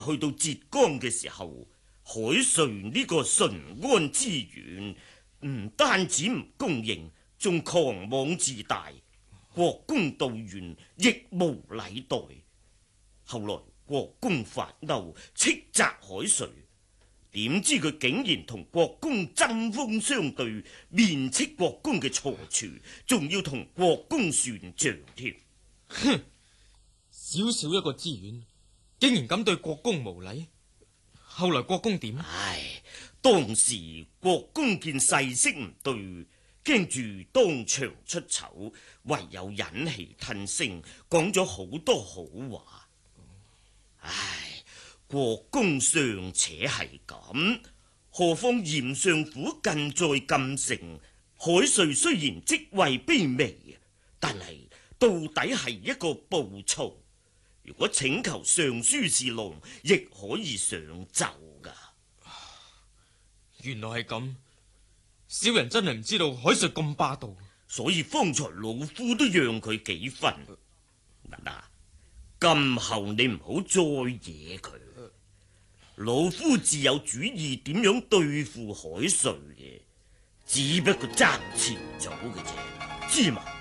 去到浙江嘅時候，海瑞呢個淳安之源唔單止唔供應，仲狂妄自大，國公道完亦無禮待。後來國公發嬲，斥責海瑞，點知佢竟然同國公針鋒相對，面斥國公嘅錯處，仲要同國公算賬添。 哼！小小一個知縣，竟然敢對國公無禮。後來國公點？ 唉，當時國公見勢色唔對，驚住當場出醜，唯有忍氣吞聲，講咗好多好話。唉，國公尚且係咁，何況嚴相府近在禁城，海瑞雖然職位卑微，但係到底係一個暴躁。如果請求尚書侍郎，亦可以上奏噶。 原來係咁，小人真係唔知道海瑞咁霸道， 所以方才老夫都讓佢幾分。嗱，今後你唔好再惹佢。老夫自有主意點樣對付海瑞嘅，只不過爭遲早嘅啫，知嘛？